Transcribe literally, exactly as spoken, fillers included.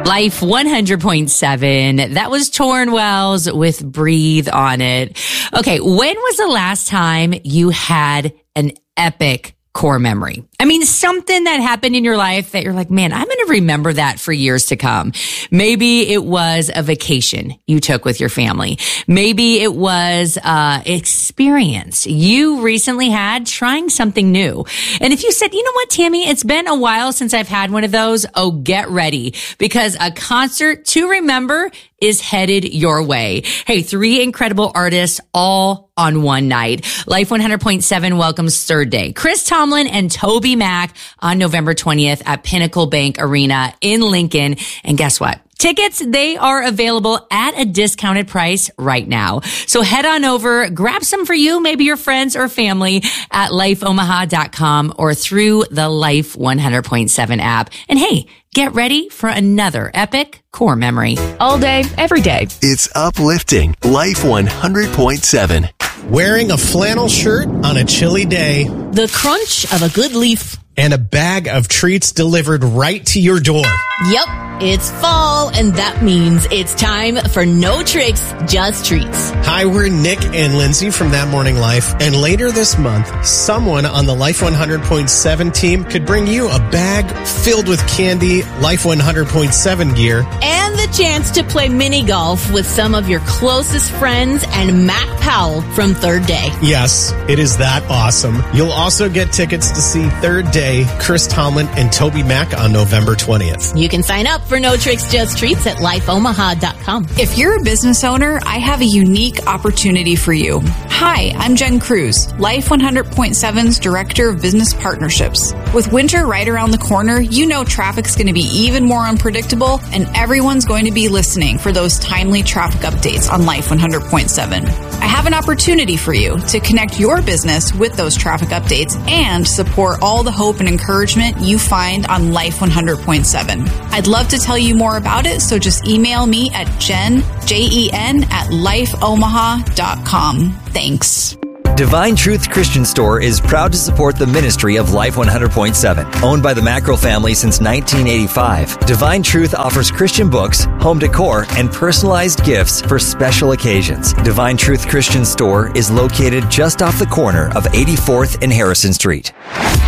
Life one hundred point seven. That was Torn Wells with Breathe on it. Okay, when was the last time you had an epic core memory? I mean, something that happened in your life that you're like, man, I'm going to remember that for years to come. Maybe it was a vacation you took with your family. Maybe it was uh experience you recently had trying something new. And if you said, you know what, Tammy, it's been a while since I've had one of those, oh, get ready, because a concert to remember is headed your way. Hey, three incredible artists all on one night. Life one hundred point seven welcomes Third Day, Chris Tomlin and Toby Mac on November twentieth at Pinnacle Bank Arena in Lincoln. And guess what? Tickets, they are available at a discounted price right now. So head on over, grab some for you, maybe your friends or family at life omaha dot com or through the Life one hundred point seven app. And hey, get ready for another epic core memory. All day, every day. It's uplifting. Life one hundred point seven. Wearing a flannel shirt on a chilly day. The crunch of a good leaf. And a bag of treats delivered right to your door. Yep, it's fall, and that means it's time for No Tricks, Just Treats. Hi, we're Nick and Lindsay from That Morning Life, and later this month, someone on the Life one hundred point seven team could bring you a bag filled with candy, Life one hundred point seven gear, and the chance to play mini golf with some of your closest friends and Matt Powell from Third Day. Yes, it is that awesome. You'll also get tickets to see Third Day, Chris Tomlin, and Toby Mac on November twentieth. You can sign up for No Tricks, Just Treats at life omaha dot com. If you're a business owner, I have a unique opportunity for you. Hi, I'm Jen Cruz, Life one hundred point seven's Director of Business Partnerships. With winter right around the corner, you know traffic's going to be even more unpredictable, and everyone's going to be listening for those timely traffic updates on Life one hundred point seven. I have an opportunity for you to connect your business with those traffic updates and support all the hope and encouragement you find on Life one hundred point seven. I'd love to tell you more about it, so just email me at jen, J E N, at life omaha dot com. Thanks. Divine Truth Christian Store is proud to support the ministry of Life one hundred point seven. Owned by the Mackerel family since nineteen eighty-five, Divine Truth offers Christian books, home decor, and personalized gifts for special occasions. Divine Truth Christian Store is located just off the corner of eighty-fourth and Harrison Street.